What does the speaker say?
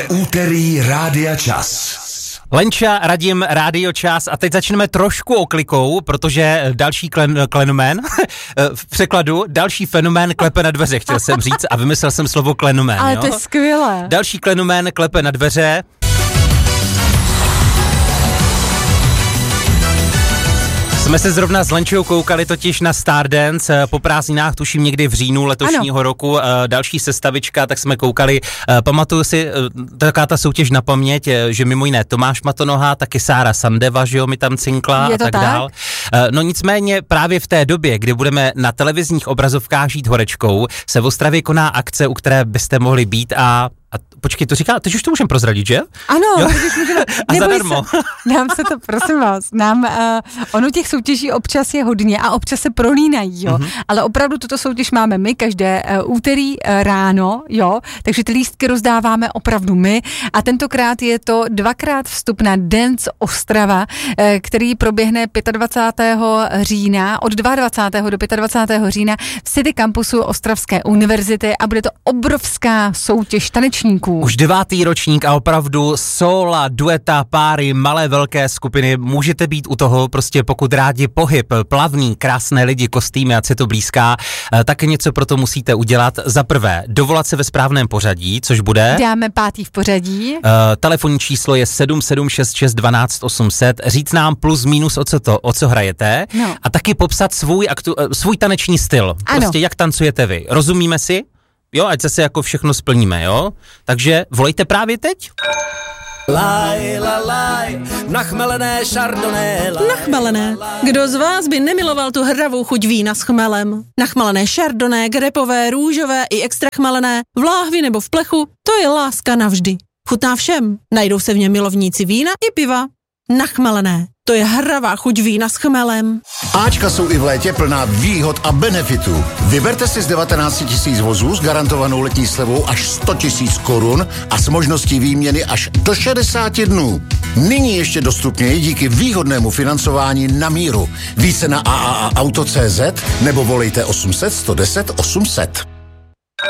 Úterý Rádia Čas. Lenča, Radim, Rádio Čas a teď začneme trošku oklikou, protože další klenomén, v překladu další fenomén klepe na dveře, chtěl jsem říct a vymyslel jsem slovo klenomén. Ale to je skvělé. Další klenomén klepe na dveře. Jsme se zrovna s Lenčou koukali totiž na Stardance po prázdninách, tuším někdy v říjnu letošního roku, další sestavička, tak jsme koukali, pamatuju si taková ta soutěž na paměť, že mimo jiné Tomáš Matonoha, taky Sára Sandeva, že jo, mi tam cinkla a tak dál. No nicméně právě v té době, kdy budeme na televizních obrazovkách žít horečkou, se v Ostravě koná akce, u které byste mohli být a počkej, to říká, teď už to můžeme prozradit, že? Ano, a zadarmo. Nám se to, prosím vás, ono těch soutěží občas je hodně a občas se prolínají, jo, ale opravdu tuto soutěž máme my každé úterý ráno, jo, takže ty lístky rozdáváme opravdu my a tentokrát je to 2x vstup na Dance Ostrava, který proběhne 25. října, od 22. do 25. října v City Campusu Ostravské univerzity a bude to obrovská soutěž tanečníků. Už 9. ročník a opravdu sóla, dueta, páry, malé, velké skupiny, můžete být u toho, prostě pokud rádi pohyb, plavný, krásné lidi, kostýmy, ať se to blízká, tak něco pro to musíte udělat. Za prvé, dovolat se ve správném pořadí, což bude... Dáme 5. v pořadí. Telefonní číslo je 7766 12 800, říct nám plus minus o co hrajete a taky popsat svůj taneční styl. Prostě jak tancujete vy. Rozumíme si? Jo, ať zase jako všechno splníme, jo? Takže volejte právě teď. Nachmelené chardonnay. Nachmelené. Kdo z vás by nemiloval tu hravou chuť vína s chmelem? Nachmelené chardonnay, grapové, růžové i extra chmelené, v láhvi nebo v plechu, to je láska navždy. Chutná všem, najdou se v něm milovníci vína i piva. Nachmelené. To je hravá chuť vína s chmelem. Ačka jsou i v létě plná výhod a benefitů. Vyberte si z 19 000 vozů s garantovanou letní slevou až 100 000 korun a s možností výměny až do 60 dnů. Nyní ještě dostupněji díky výhodnému financování na míru. Více na AAAauto.cz nebo volejte 800 110 800.